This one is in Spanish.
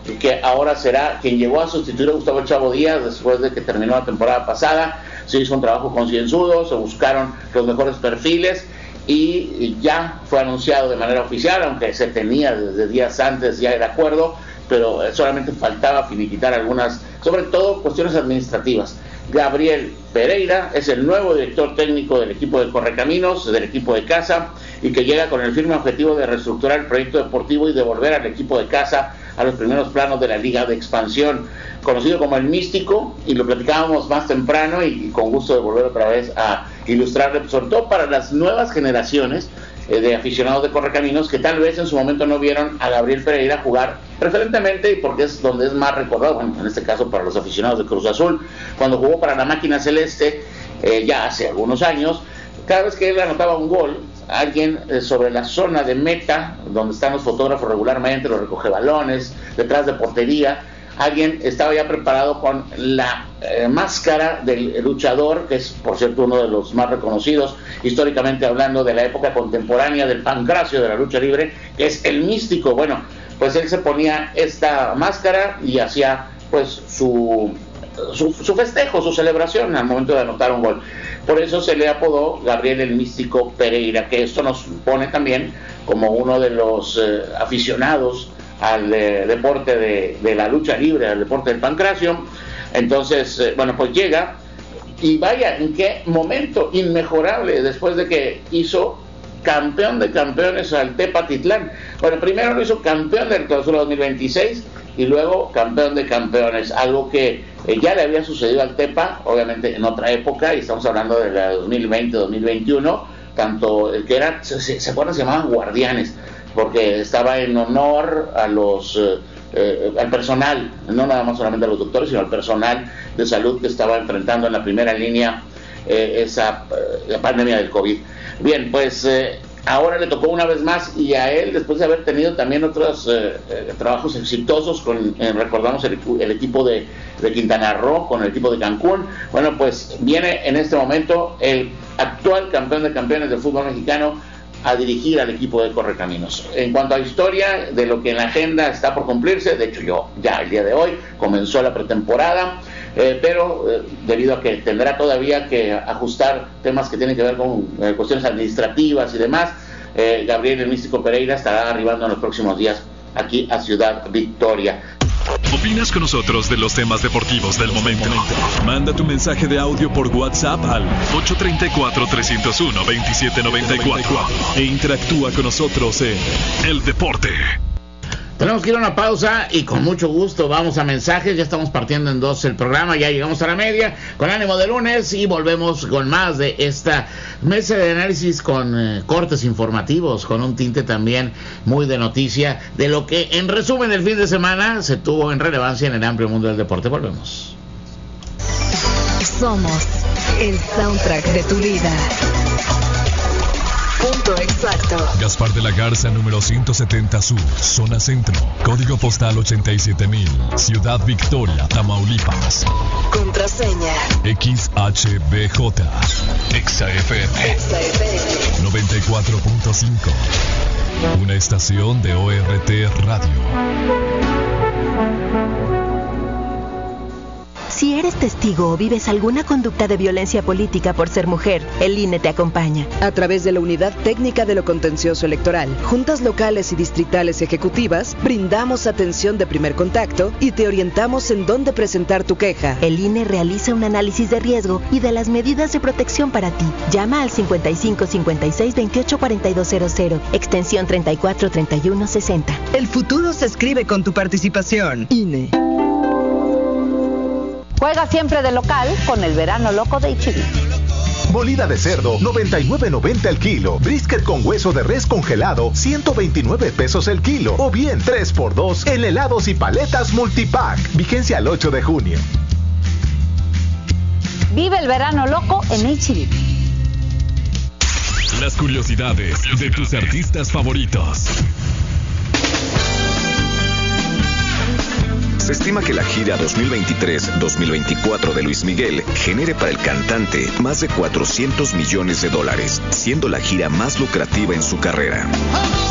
que ahora será quien llegó a sustituir a Gustavo Chavo Díaz después de que terminó la temporada pasada. Se hizo un trabajo concienzudo, se buscaron los mejores perfiles y ya fue anunciado de manera oficial, aunque se tenía desde días antes ya el acuerdo, pero solamente faltaba finiquitar algunas, sobre todo cuestiones administrativas. Gabriel Pereira es el nuevo director técnico del equipo de Correcaminos, del equipo de casa, y que llega con el firme objetivo de reestructurar el proyecto deportivo y devolver al equipo de casa a los primeros planos de la Liga de Expansión, conocido como el Místico, y lo platicábamos más temprano y con gusto de volver otra vez a ilustrarle, sobre todo para las nuevas generaciones de aficionados de Correcaminos que tal vez en su momento no vieron a Gabriel Pereira jugar preferentemente, y porque es donde es más recordado, bueno, en este caso para los aficionados de Cruz Azul, cuando jugó para la Máquina Celeste ya hace algunos años. Cada vez que él anotaba un gol, alguien sobre la zona de meta, donde están los fotógrafos regularmente, los recoge balones, detrás de portería, alguien estaba ya preparado con la máscara del luchador, que es por cierto uno de los más reconocidos históricamente hablando de la época contemporánea del pancracio de la lucha libre, que es el Místico. Bueno, pues él se ponía esta máscara y hacía pues su festejo, su celebración al momento de anotar un gol. Por eso se le apodó Gabriel el Místico Pereira, que esto nos pone también como uno de los aficionados al deporte de la lucha libre, al deporte del pancracio. Entonces, bueno, pues llega, y vaya, en qué momento inmejorable, después de que hizo campeón de campeones al Tepatitlán. Bueno, primero lo hizo campeón del Clausura 2026 y luego campeón de campeones, algo que ya le había sucedido al Tepa, obviamente en otra época, y estamos hablando de la 2020-2021, tanto el que era, ¿se acuerdan? Se llamaban guardianes, porque estaba en honor a los al personal, no nada más solamente a los doctores, sino al personal de salud que estaba enfrentando en la primera línea la pandemia del COVID. Bien, pues ahora le tocó una vez más, y a él, después de haber tenido también otros trabajos exitosos con, recordamos el equipo de Quintana Roo, con el equipo de Cancún. Bueno, pues viene en este momento el actual campeón de campeones del fútbol mexicano a dirigir al equipo de Correcaminos. En cuanto a historia de lo que en la agenda está por cumplirse, de hecho ya el día de hoy comenzó la pretemporada, pero debido a que tendrá todavía que ajustar temas que tienen que ver con cuestiones administrativas y demás, Gabriel el Místico Pereira estará arribando en los próximos días aquí a Ciudad Victoria. ¿Opinas con nosotros de los temas deportivos del momento? Manda tu mensaje de audio por WhatsApp al 834-301-2794 e interactúa con nosotros en El Deporte. Tenemos que ir a una pausa y con mucho gusto vamos a mensajes. Ya estamos partiendo en dos el programa, ya llegamos a la media con ánimo de lunes y volvemos con más de esta mesa de análisis con cortes informativos, con un tinte también muy de noticia de lo que en resumen el fin de semana se tuvo en relevancia en el amplio mundo del deporte. Volvemos. Somos el soundtrack de tu vida. Punto exacto. Gaspar de la Garza, número 170 Sur, zona centro, código postal 87,000, Ciudad Victoria, Tamaulipas. Contraseña XHBJ, XFM 94.5, una estación de ORT Radio. Si eres testigo o vives alguna conducta de violencia política por ser mujer, el INE te acompaña. A través de la Unidad Técnica de lo Contencioso Electoral, juntas locales y distritales ejecutivas, brindamos atención de primer contacto y te orientamos en dónde presentar tu queja. El INE realiza un análisis de riesgo y de las medidas de protección para ti. Llama al 55 56 28 4200, extensión 34 31 60. El futuro se escribe con tu participación. INE. Juega siempre de local con el verano loco de H-E-B. Molida de cerdo, 99.90 el kilo. Brisket con hueso de res congelado, 129 pesos el kilo. O bien 3x2 en helados y paletas multipack. Vigencia al 8 de junio. Vive el verano loco en H-E-B. Las curiosidades de tus artistas favoritos. Se estima que la gira 2023-2024 de Luis Miguel genere para el cantante más de $400 millones, siendo la gira más lucrativa en su carrera.